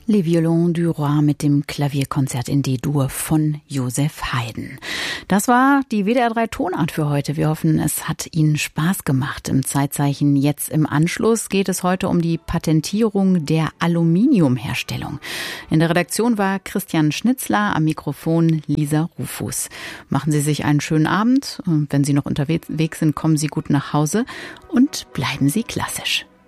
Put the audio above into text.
Les Violons du Roi mit dem Klavierkonzert in D-Dur von Joseph Haydn. Das war die WDR 3 Tonart für heute. Wir hoffen, es hat Ihnen Spaß gemacht. Im Zeitzeichen jetzt im Anschluss geht es heute um die Patentierung der Aluminiumherstellung. In der Redaktion war Christian Schnitzler, am Mikrofon Lisa Rufus. Machen Sie sich einen schönen Abend. Wenn Sie noch unterwegs sind, kommen Sie gut nach Hause und bleiben Sie klassisch.